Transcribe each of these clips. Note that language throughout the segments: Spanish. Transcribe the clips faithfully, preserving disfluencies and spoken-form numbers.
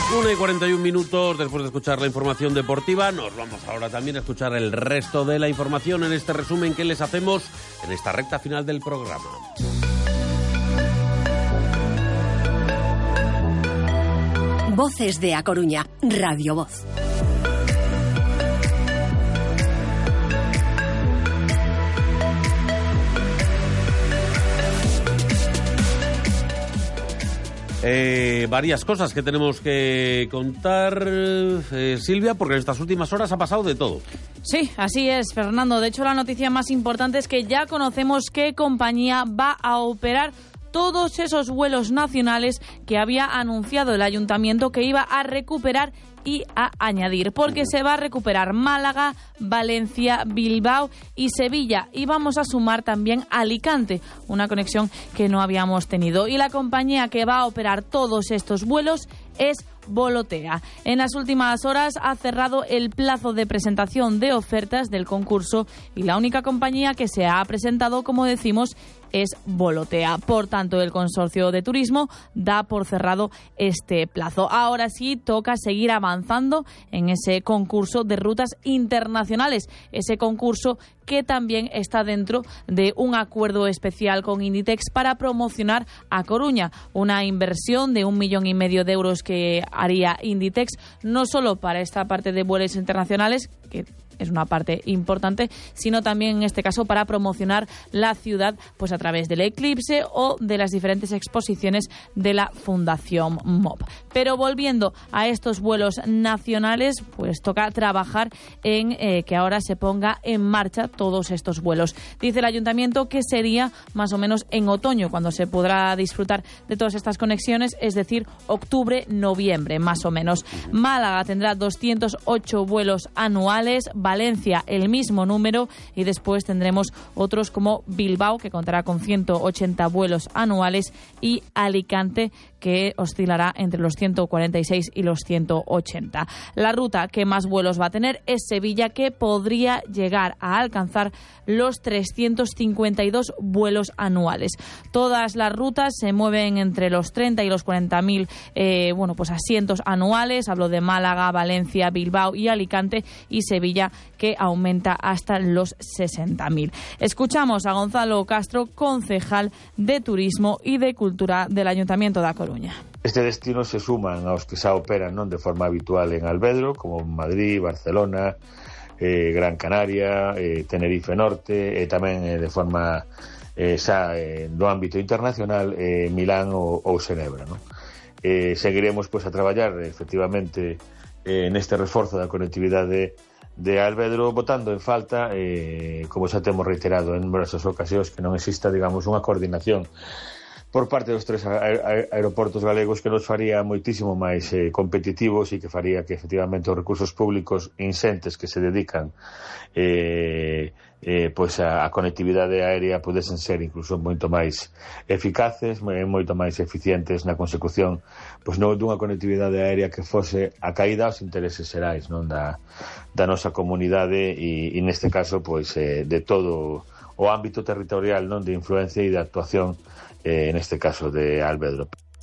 una y cuarenta y un minutos después de escuchar la información deportiva. Nos vamos ahora también a escuchar el resto de la información en este resumen que les hacemos en esta recta final del programa. Voces de A Coruña, Radio Voz. Eh, varias cosas que tenemos que contar, eh, Silvia, porque en estas últimas horas ha pasado de todo. Sí, así es, Fernando. De hecho, la noticia más importante es que ya conocemos qué compañía va a operar todos esos vuelos nacionales que había anunciado el ayuntamiento que iba a recuperar y a añadir, porque se va a recuperar Málaga, Valencia, Bilbao y Sevilla, y vamos a sumar también Alicante, una conexión que no habíamos tenido. Y la compañía que va a operar todos estos vuelos es Volotea. En las últimas horas ha cerrado el plazo de presentación de ofertas del concurso y la única compañía que se ha presentado, como decimos, es Volotea. Por tanto, el consorcio de turismo da por cerrado este plazo. Ahora sí, toca seguir avanzando en ese concurso de rutas internacionales, ese concurso que también está dentro de un acuerdo especial con Inditex para promocionar a Coruña, una inversión de un millón y medio de euros que haría Inditex, no solo para esta parte de vuelos internacionales, que es una parte importante, sino también en este caso para promocionar la ciudad pues a través del eclipse o de las diferentes exposiciones de la Fundación M O B. Pero volviendo a estos vuelos nacionales, pues toca trabajar en eh, que ahora se ponga en marcha todos estos vuelos. Dice el ayuntamiento que sería más o menos en otoño cuando se podrá disfrutar de todas estas conexiones, es decir, octubre, noviembre, más o menos. Málaga tendrá doscientos ocho vuelos anuales, Valencia el mismo número y después tendremos otros como Bilbao, que contará con ciento ochenta vuelos anuales, y Alicante, que oscilará entre los ciento cuarenta y seis y los ciento ochenta. La ruta que más vuelos va a tener es Sevilla, que podría llegar a alcanzar los trescientos cincuenta y dos vuelos anuales. Todas las rutas se mueven entre los treinta y los cuarenta mil eh, bueno, pues asientos anuales. Hablo de Málaga, Valencia, Bilbao y Alicante, y Sevilla, que aumenta hasta los sesenta mil. Escuchamos a Gonzalo Castro, concejal de Turismo y de Cultura del Ayuntamiento da Coruña. Este destino se suman aos que xa operan non de forma habitual en Albedro, como Madrid, Barcelona, eh, Gran Canaria, eh, Tenerife Norte, e tamén eh, de forma eh, xa eh, do ámbito internacional, eh, Milán ou, ou Xenebra, non? Eh, seguiremos pois a traballar efectivamente eh, neste reforzo da conectividade de Albedro, botando en falta, eh, como xa temos reiterado en numerosas ocasións, que non exista, digamos, unha coordinación por parte dos tres aeroportos galegos que nos faría moitísimo máis eh, competitivos e que faría que efectivamente os recursos públicos insentes que se dedican eh, eh, pois a, a conectividade aérea pudesen ser incluso moito máis eficaces, moito máis eficientes na consecución pois non dunha conectividade aérea que fose a caída aos intereses xerais, non, da, da nosa comunidade e, e neste caso pois eh, de todo o ámbito territorial, non, de influencia e de actuación Eh, en este caso de Albedro.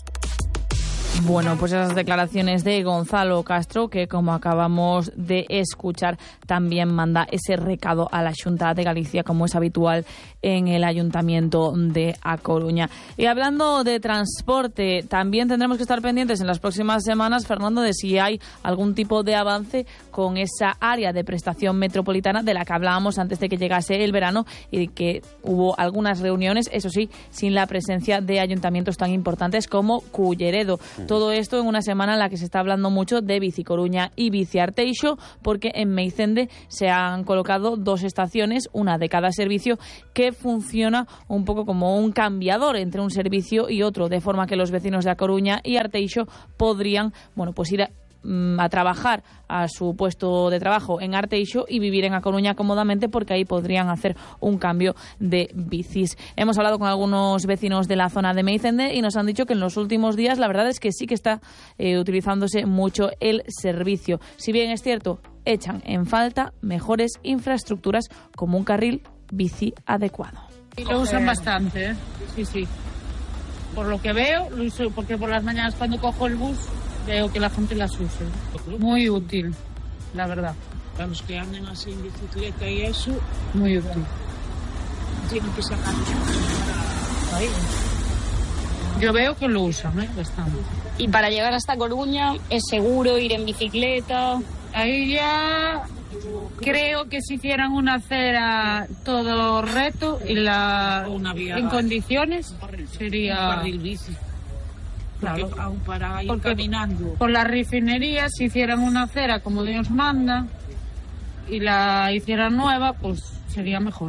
Bueno, pues esas declaraciones de Gonzalo Castro, que como acabamos de escuchar, también manda ese recado a la Xunta de Galicia, como es habitual en el Ayuntamiento de A Coruña. Y hablando de transporte, también tendremos que estar pendientes en las próximas semanas, Fernando, de si hay algún tipo de avance con esa área de prestación metropolitana de la que hablábamos antes de que llegase el verano y que hubo algunas reuniones, eso sí, sin la presencia de ayuntamientos tan importantes como Culleredo. Todo esto en una semana en la que se está hablando mucho de Bici Coruña y Bici Arteixo, porque en Meicende se han colocado dos estaciones, una de cada servicio, que funciona un poco como un cambiador entre un servicio y otro, de forma que los vecinos de A Coruña y Arteixo podrían, bueno, pues ir a a trabajar a su puesto de trabajo en Arteixo y vivir en A Coruña cómodamente, porque ahí podrían hacer un cambio de bicis. Hemos hablado con algunos vecinos de la zona de Meicende y nos han dicho que en los últimos días la verdad es que sí que está eh, utilizándose mucho el servicio. Si bien es cierto, echan en falta mejores infraestructuras como un carril bici adecuado. Lo usan bastante, ¿eh? Sí, sí. Por lo que veo, lo uso porque por las mañanas cuando cojo el bus veo que la gente las use. Muy útil, la verdad. Para los que anden así en bicicleta y eso, muy útil. Tienen que sacar para ahí. Yo veo que lo usan, ¿eh? Bastante. Y para llegar hasta Coruña, ¿es seguro ir en bicicleta? Ahí ya creo que si hicieran una acera todo recto y la una vía en condiciones sería un carril bici. Claro, porque, aún para ir porque caminando. Por las refinerías, si hicieran una acera como Dios manda y la hicieran nueva, pues sería mejor.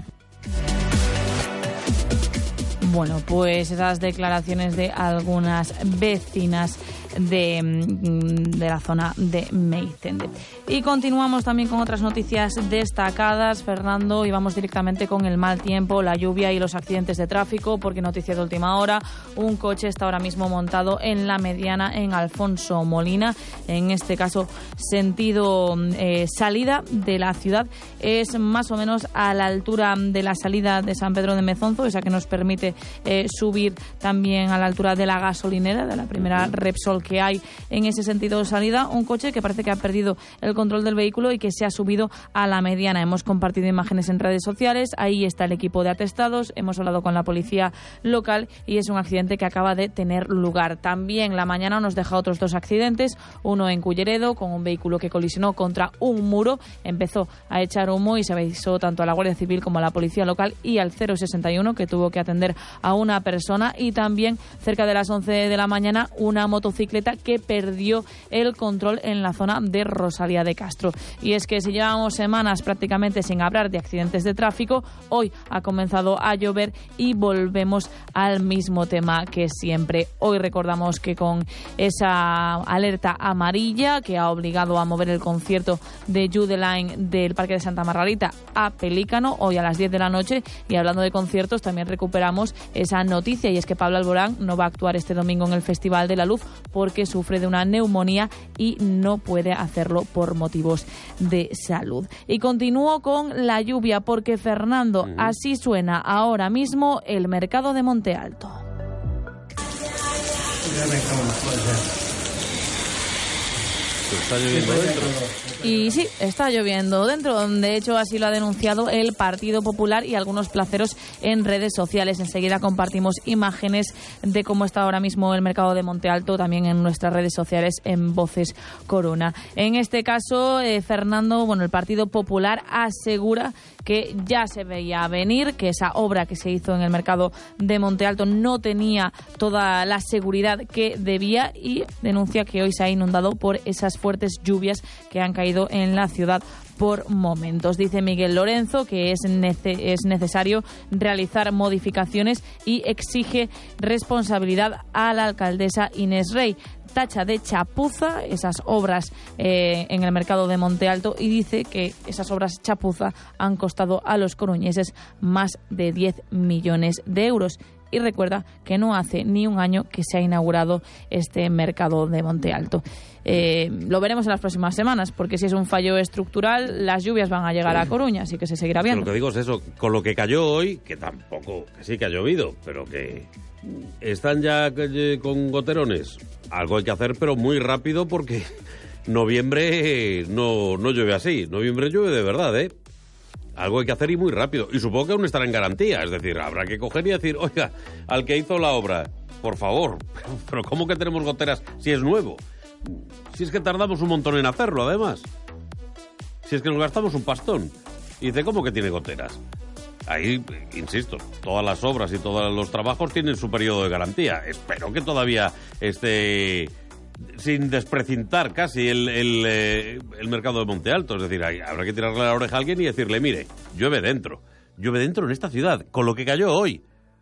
Bueno, pues esas declaraciones de algunas vecinas de, de la zona de Meicende. Y continuamos también con otras noticias destacadas, Fernando, y vamos directamente con el mal tiempo, la lluvia y los accidentes de tráfico, porque noticia de última hora, un coche está ahora mismo montado en la mediana en Alfonso Molina, en este caso sentido eh, salida de la ciudad, es más o menos a la altura de la salida de San Pedro de Mezonzo, esa que nos permite eh, subir también a la altura de la gasolinera, de la primera Repsol que hay en ese sentido de salida, un coche que parece que ha perdido el control del vehículo y que se ha subido a la mediana. Hemos compartido imágenes en redes sociales, ahí está el equipo de atestados, hemos hablado con la policía local y es un accidente que acaba de tener lugar. También la mañana nos deja otros dos accidentes, uno en Culleredo con un vehículo que colisionó contra un muro, empezó a echar humo y se avisó tanto a la Guardia Civil como a la policía local y al cero sesenta y uno que tuvo que atender a una persona. Y también cerca de las once de la mañana una motocicleta que perdió el control en la zona de Rosalía de Castro. Y es que si llevamos semanas prácticamente sin hablar de accidentes de tráfico, hoy ha comenzado a llover y volvemos al mismo tema que siempre. Hoy recordamos que con esa alerta amarilla que ha obligado a mover el concierto de Jude Line del Parque de Santa Margarita a Pelícano, hoy a las diez de la noche, y hablando de conciertos también recuperamos esa noticia, y es que Pablo Alborán no va a actuar este domingo en el Festival de la Luz porque sufre de una neumonía y no puede hacerlo por motivos de salud. Y continúo con la lluvia porque, Fernando, mm. así suena ahora mismo el mercado de Monte Alto. Está lloviendo dentro. Y sí, está lloviendo dentro. De hecho, así lo ha denunciado el Partido Popular y algunos placeros en redes sociales. Enseguida compartimos imágenes de cómo está ahora mismo el mercado de Monte Alto, también en nuestras redes sociales en Voces Corona. En este caso, eh, Fernando, bueno, el Partido Popular asegura que ya se veía venir, que esa obra que se hizo en el mercado de Monte Alto no tenía toda la seguridad que debía, y denuncia que hoy se ha inundado por esas fuertes lluvias que han caído en la ciudad por momentos. Dice Miguel Lorenzo que es, nece- es necesario realizar modificaciones y exige responsabilidad a la alcaldesa Inés Rey. Tacha de chapuza esas obras eh, en el mercado de Monte Alto y dice que esas obras chapuza han costado a los coruñeses más de diez millones de euros. Y recuerda que no hace ni un año que se ha inaugurado este mercado de Monte Alto. Eh, lo veremos en las próximas semanas, porque si es un fallo estructural, las lluvias van a llegar a Coruña, así que se seguirá viendo. Lo que digo es eso, con lo que cayó hoy, que tampoco, que sí que ha llovido, pero que están ya con goterones. Algo hay que hacer, pero muy rápido, porque noviembre no, no llueve así. Noviembre llueve de verdad, ¿eh? Algo hay que hacer y muy rápido. Y supongo que aún estará en garantía. Es decir, habrá que coger y decir, oiga, al que hizo la obra, por favor, pero ¿cómo que tenemos goteras si es nuevo? Si es que tardamos un montón en hacerlo, además. Si es que nos gastamos un pastón. Y dice, ¿cómo que tiene goteras? Ahí, insisto, todas las obras y todos los trabajos tienen su periodo de garantía. Espero que todavía esté sin desprecintar casi el, el, eh, el mercado de Monte Alto. Es decir, ahí habrá que tirarle la oreja a alguien y decirle, mire, llueve dentro. Llueve dentro en esta ciudad, con lo que cayó hoy.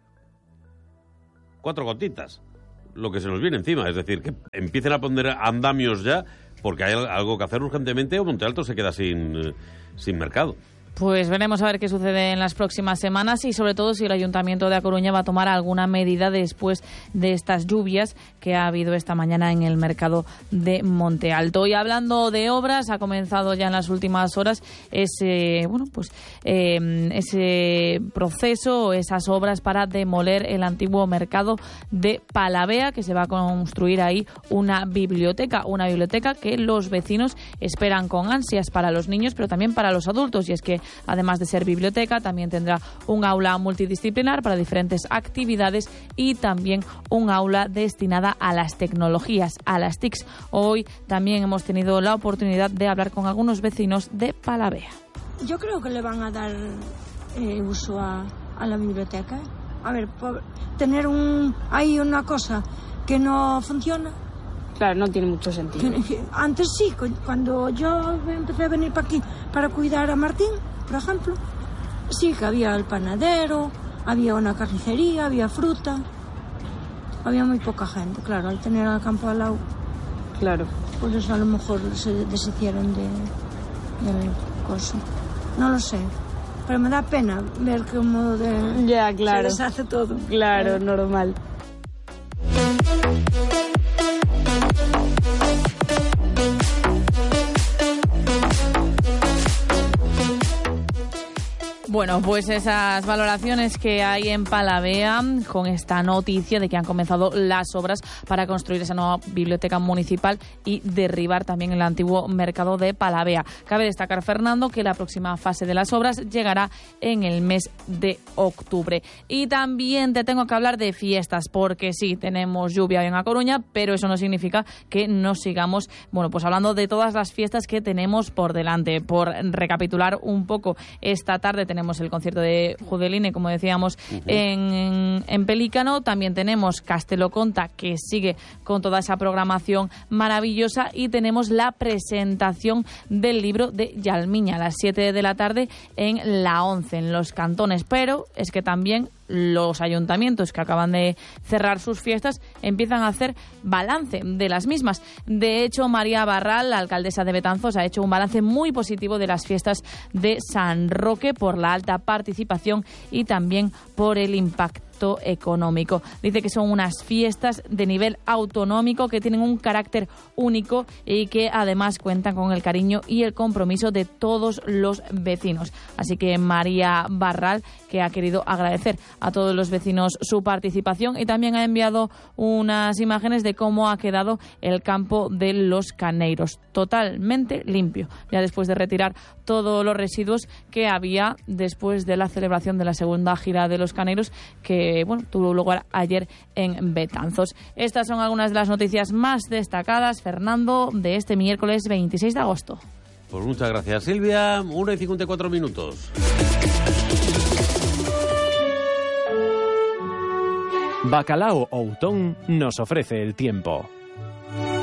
Cuatro gotitas, lo que se nos viene encima. Es decir, que empiecen a poner andamios ya, porque hay algo que hacer urgentemente o Monte Alto se queda sin, sin mercado. Pues veremos a ver qué sucede en las próximas semanas y sobre todo si el Ayuntamiento de A Coruña va a tomar alguna medida después de estas lluvias que ha habido esta mañana en el mercado de Monte Alto. Y hablando de obras, ha comenzado ya en las últimas horas ese, bueno, pues eh, ese proceso, esas obras para demoler el antiguo mercado de Palavea, que se va a construir ahí una biblioteca, una biblioteca que los vecinos esperan con ansias para los niños, pero también para los adultos, y es que además de ser biblioteca, también tendrá un aula multidisciplinar para diferentes actividades y también un aula destinada a las tecnologías, a las T I Cs. Hoy también hemos tenido la oportunidad de hablar con algunos vecinos de Palavea. Yo creo que le van a dar eh, uso a, a la biblioteca. A ver, por tener un hay una cosa que no funciona. Claro, no tiene mucho sentido. Antes sí, cuando yo empecé a venir para aquí para cuidar a Martín, por ejemplo, sí que había el panadero, había una carnicería, había fruta, había muy poca gente, claro, al tener el campo al lado. Claro. Pues eso a lo mejor se deshicieron de, de cosa. No lo sé, pero me da pena ver cómo de, ya, claro. se deshace todo. Claro, eh. normal. Bueno, pues esas valoraciones que hay en Palavea con esta noticia de que han comenzado las obras para construir esa nueva biblioteca municipal y derribar también el antiguo mercado de Palavea. Cabe destacar, Fernando, que la próxima fase de las obras llegará en el mes de octubre. Y también te tengo que hablar de fiestas, porque sí, tenemos lluvia en A Coruña, pero eso no significa que no sigamos, bueno, pues hablando de todas las fiestas que tenemos por delante. Por recapitular un poco, esta tarde tenemos el concierto de Judeline, como decíamos, uh-huh. en, en Pelícano. También tenemos Castelo Conta, que sigue con toda esa programación maravillosa, y tenemos la presentación del libro de Yalmiña a las siete de la tarde en la once, en los cantones. Pero es que también los ayuntamientos que acaban de cerrar sus fiestas empiezan a hacer balance de las mismas. De hecho, María Barral, la alcaldesa de Betanzos, ha hecho un balance muy positivo de las fiestas de San Roque por la alta participación y también por el impacto económico. Dice que son unas fiestas de nivel autonómico que tienen un carácter único y que además cuentan con el cariño y el compromiso de todos los vecinos. Así que María Barral, que ha querido agradecer a todos los vecinos su participación, y también ha enviado unas imágenes de cómo ha quedado el campo de los Caneiros, totalmente limpio, ya después de retirar todos los residuos que había después de la celebración de la segunda gira de los Caneiros, que bueno, tuvo lugar ayer en Betanzos. Estas son algunas de las noticias más destacadas, Fernando, de este miércoles veintiséis de agosto. Pues muchas gracias, Silvia. una y cincuenta y cuatro minutos. Bacalao Outón nos ofrece el tiempo.